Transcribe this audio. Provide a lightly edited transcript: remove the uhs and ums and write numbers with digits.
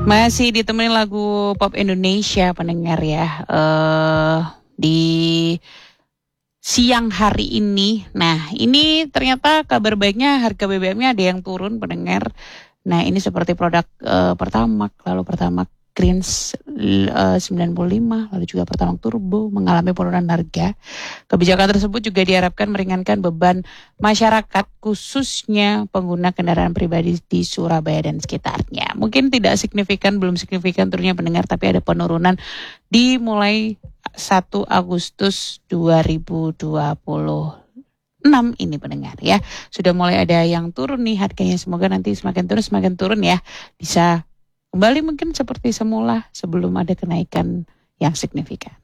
Masih ditemenin lagu pop Indonesia pendengar ya. Di siang hari ini. Nah, ini ternyata kabar baiknya harga BBM-nya ada yang turun pendengar. Nah, ini seperti produk Pertamax, lalu Pertamax Greens 95, lalu juga Pertamax Turbo mengalami penurunan harga. Kebijakan tersebut juga diharapkan meringankan beban masyarakat khususnya pengguna kendaraan pribadi di Surabaya dan sekitarnya. Mungkin tidak signifikan, belum signifikan turunnya pendengar, tapi ada penurunan dimulai 1 Agustus 2026 ini pendengar ya. Sudah mulai ada yang turun nih harganya, semoga nanti semakin turun ya. Bisa kembali mungkin seperti semula sebelum ada kenaikan yang signifikan.